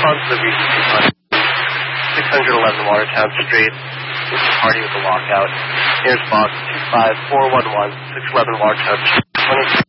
response to the recent 611 Watertown Street. This is Party with the Lockout. Here's box 25411, 611 Watertown Street, 23.